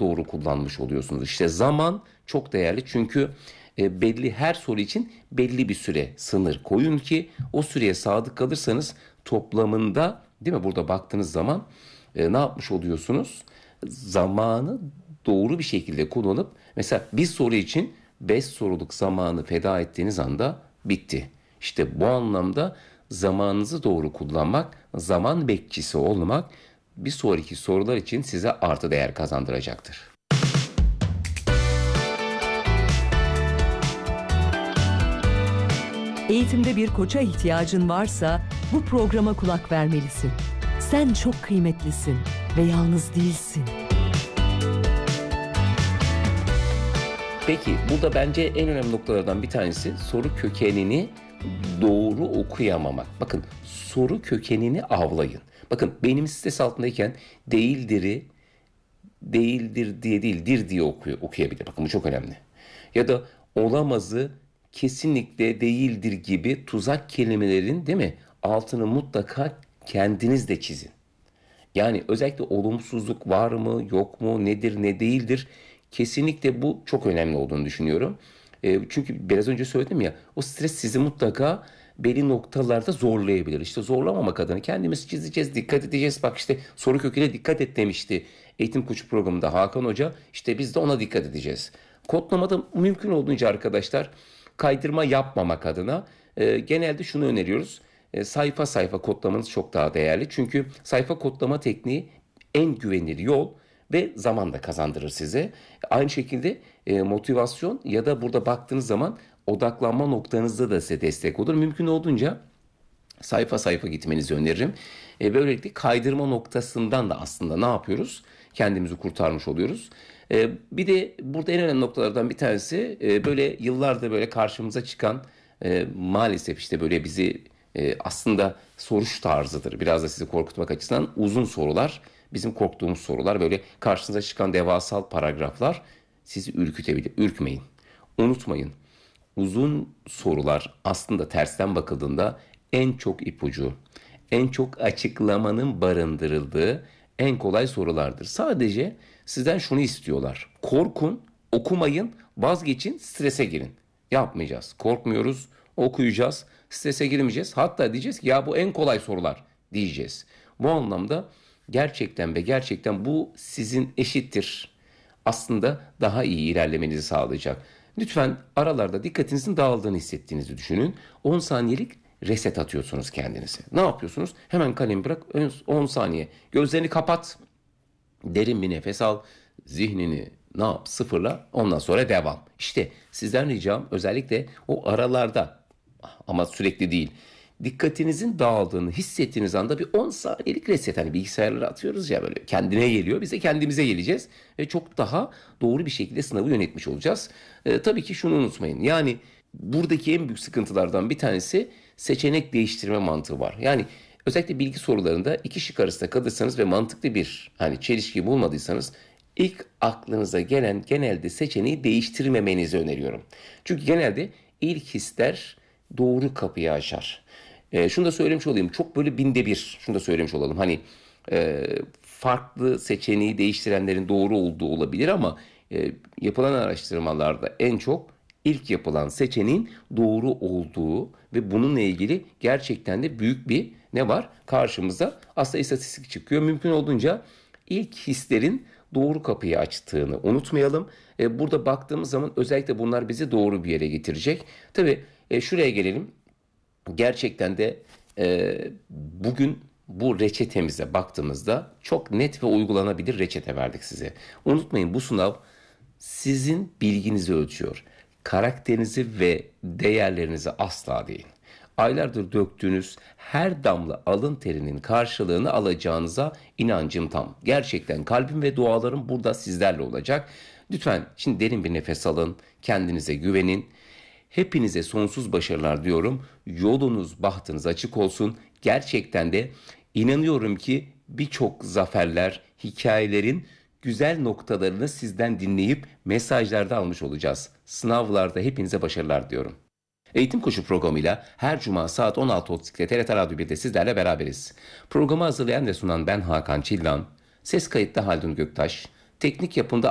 doğru kullanmış oluyorsunuz. İşte zaman çok değerli çünkü belli her soru için belli bir süre sınır koyun ki o süreye sadık kalırsanız toplamında değil mi burada baktığınız zaman ne yapmış oluyorsunuz? Zamanı doğru bir şekilde kullanıp mesela bir soru için 5 soruluk zamanı feda ettiğiniz anda bitti. İşte bu anlamda zamanınızı doğru kullanmak, zaman bekçisi olmak bir sonraki sorular için size artı değer kazandıracaktır. Eğitimde bir koça ihtiyacın varsa bu programa kulak vermelisin. Sen çok kıymetlisin ve yalnız değilsin. Peki burada bence en önemli noktalardan bir tanesi soru kökenini doğru okuyamamak. Bakın soru kökenini avlayın. Bakın benim stres altındayken değildir'i değildir diye değil dir diye okuyabilir. Bakın bu çok önemli. Ya da olamazı kesinlikle değildir gibi tuzak kelimelerin değil mi altını mutlaka kendiniz de çizin. Yani özellikle olumsuzluk var mı yok mu nedir ne değildir kesinlikle bu çok önemli olduğunu düşünüyorum. Çünkü biraz önce söyledim ya o stres sizi mutlaka belli noktalarda zorlayabilir. İşte zorlamamak adına kendimiz çizeceğiz, dikkat edeceğiz. Bak işte soru köküne dikkat et demişti eğitim koçu programında Hakan Hoca. İşte biz de ona dikkat edeceğiz. Kodlamada mümkün olduğunca arkadaşlar kaydırma yapmamak adına genelde şunu öneriyoruz. Sayfa sayfa kodlamanız çok daha değerli. Çünkü sayfa kodlama tekniği en güvenilir yol ve zaman da kazandırır size. Aynı şekilde motivasyon ya da burada baktığınız zaman odaklanma noktanızda da size destek olur. Mümkün olduğunca sayfa sayfa gitmenizi öneririm. Böylelikle kaydırma noktasından da aslında ne yapıyoruz? Kendimizi kurtarmış oluyoruz. Bir de burada en önemli noktalardan bir tanesi böyle yıllardır böyle karşımıza çıkan maalesef işte böyle bizi aslında soruş tarzıdır. Biraz da sizi korkutmak açısından uzun sorular, bizim korktuğumuz sorular böyle karşınıza çıkan devasal paragraflar sizi ürkütebilir. Ürkmeyin. Unutmayın. Uzun sorular aslında tersten bakıldığında en çok ipucu, en çok açıklamanın barındırıldığı en kolay sorulardır. Sadece sizden şunu istiyorlar. Korkun, okumayın, vazgeçin, strese girin. Yapmayacağız. Korkmuyoruz, okuyacağız, strese girmeyeceğiz. Hatta diyeceğiz ki ya bu en kolay sorular diyeceğiz. Bu anlamda gerçekten ve gerçekten bu sizin eşittir. Aslında daha iyi ilerlemenizi sağlayacak. Lütfen aralarda dikkatinizin dağıldığını hissettiğinizi düşünün. 10 saniyelik reset atıyorsunuz kendinize. Ne yapıyorsunuz? Hemen kalemi bırak 10 saniye. Gözlerini kapat. Derin bir nefes al. Zihnini ne yap? Sıfırla. Ondan sonra devam. İşte sizden ricam özellikle o aralarda ama sürekli değil. Dikkatinizin dağıldığını hissettiğiniz anda bir 10 saniyelik reset. Hani bilgisayarları atıyoruz ya böyle kendine geliyor. Biz de kendimize geleceğiz. Ve çok daha doğru bir şekilde sınavı yönetmiş olacağız. Tabii ki şunu unutmayın. Yani buradaki en büyük sıkıntılardan bir tanesi seçenek değiştirme mantığı var. Yani özellikle bilgi sorularında iki şık arasında kalırsanız ve mantıklı bir hani çelişki bulmadıysanız ilk aklınıza gelen genelde seçeneği değiştirmemenizi öneriyorum. Çünkü genelde ilk hisler doğru kapıyı açar. Şunu da söylemiş olayım. Çok böyle binde bir. Şunu da söylemiş olalım. Hani farklı seçeneği değiştirenlerin doğru olduğu olabilir ama yapılan araştırmalarda en çok ilk yapılan seçeneğin doğru olduğu ve bununla ilgili gerçekten de büyük bir ne var? Karşımıza aslında istatistik çıkıyor. Mümkün olduğunca ilk hislerin doğru kapıyı açtığını unutmayalım. Burada baktığımız zaman özellikle bunlar bizi doğru bir yere getirecek. Tabii şuraya gelelim. Gerçekten de bugün bu reçetemize baktığımızda çok net ve uygulanabilir reçete verdik size. Unutmayın bu sınav sizin bilginizi ölçüyor. Karakterinizi ve değerlerinizi asla değil. Aylardır döktüğünüz her damla alın terinin karşılığını alacağınıza inancım tam. Gerçekten kalbim ve dualarım burada sizlerle olacak. Lütfen şimdi derin bir nefes alın, kendinize güvenin. Hepinize sonsuz başarılar diyorum. Yolunuz, bahtınız açık olsun. Gerçekten de inanıyorum ki birçok zaferler, hikayelerin güzel noktalarını sizden dinleyip mesajlarda almış olacağız. Sınavlarda hepinize başarılar diyorum. Eğitim Koçu programıyla her cuma saat 16.30'da TRT Radyo 1'de sizlerle beraberiz. Programı hazırlayan ve sunan ben Hakan Çillan, ses kayıtta Haldun Göktaş, teknik yapımda